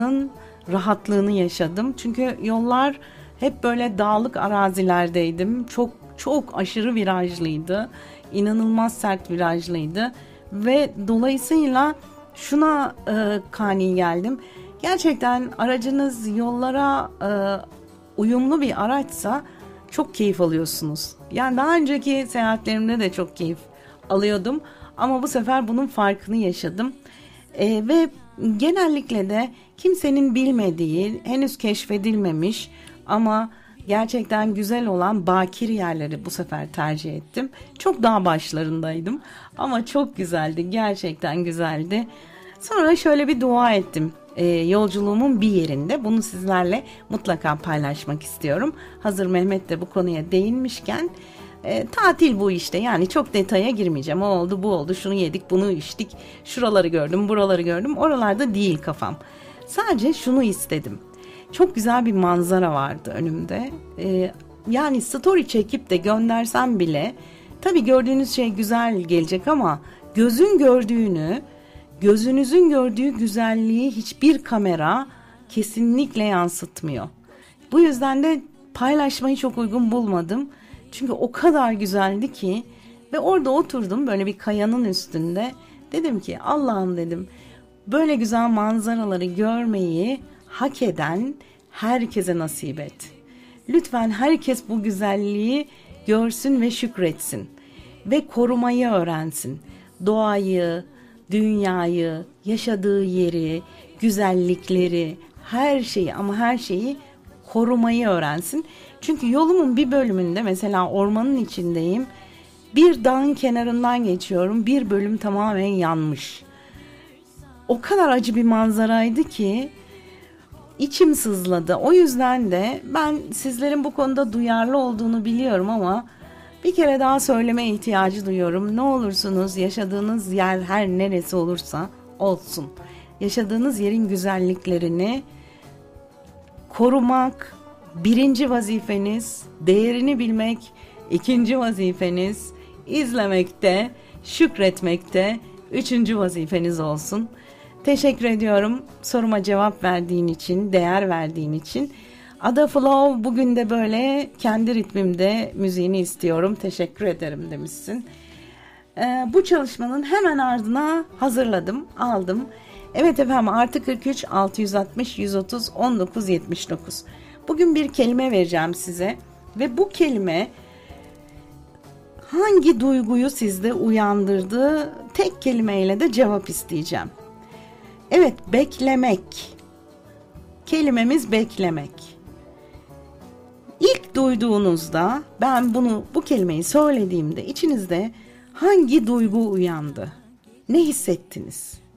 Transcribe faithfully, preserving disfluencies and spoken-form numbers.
rahatlığını yaşadım. Çünkü yollar hep böyle dağlık arazilerdeydim. Çok çok aşırı virajlıydı. İnanılmaz sert virajlıydı. Ve dolayısıyla şuna e, kani geldim. Gerçekten aracınız yollara e, uyumlu bir araçsa çok keyif alıyorsunuz. Yani daha önceki seyahatlerimde de çok keyif alıyordum. Ama bu sefer bunun farkını yaşadım. E, ve genellikle de kimsenin bilmediği, henüz keşfedilmemiş ama gerçekten güzel olan bakir yerleri bu sefer tercih ettim. Çok dağ başlarındaydım ama çok güzeldi, gerçekten güzeldi. Sonra şöyle bir dua ettim. Ee, yolculuğumun bir yerinde bunu sizlerle mutlaka paylaşmak istiyorum. Hazır Mehmet de bu konuya değinmişken e, tatil bu işte, yani çok detaya girmeyeceğim. O oldu, bu oldu, şunu yedik, bunu içtik, şuraları gördüm, buraları gördüm. Oralarda değil kafam. Sadece şunu istedim. Çok güzel bir manzara vardı önümde. Ee, yani story çekip de göndersem bile tabii gördüğünüz şey güzel gelecek ama gözün gördüğünü, gözünüzün gördüğü güzelliği hiçbir kamera kesinlikle yansıtmıyor. Bu yüzden de paylaşmayı çok uygun bulmadım. Çünkü o kadar güzeldi ki ve orada oturdum böyle bir kayanın üstünde. Dedim ki Allah'ım dedim, böyle güzel manzaraları görmeyi hak eden herkese nasip et. Lütfen herkes bu güzelliği görsün ve şükretsin. Ve korumayı öğrensin. Doğayı, dünyayı, yaşadığı yeri, güzellikleri, her şeyi ama her şeyi korumayı öğrensin. Çünkü yolumun bir bölümünde mesela ormanın içindeyim. Bir dağın kenarından geçiyorum. Bir bölüm tamamen yanmış. O kadar acı bir manzaraydı ki içim sızladı. O yüzden de ben sizlerin bu konuda duyarlı olduğunu biliyorum ama bir kere daha söyleme ihtiyacı duyuyorum. Ne olursunuz yaşadığınız yer her neresi olursa olsun, yaşadığınız yerin güzelliklerini korumak birinci vazifeniz, değerini bilmek ikinci vazifeniz, izlemekte, şükretmekte üçüncü vazifeniz olsun. Teşekkür ediyorum soruma cevap verdiğin için, değer verdiğin için. Ada Flow bugün de böyle kendi ritmimde müziğini istiyorum. Teşekkür ederim demişsin. Ee, bu çalışmanın hemen ardına hazırladım, aldım. Evet efendim, artı kırk üç altı yüz altmış yüz otuz on dokuz yetmiş dokuz. Bugün bir kelime vereceğim size ve bu kelime hangi duyguyu sizde uyandırdı? Tek kelimeyle de cevap isteyeceğim. Evet, beklemek. Kelimemiz beklemek. İlk duyduğunuzda, ben bunu bu kelimeyi söylediğimde içinizde hangi duygu uyandı? Ne hissettiniz?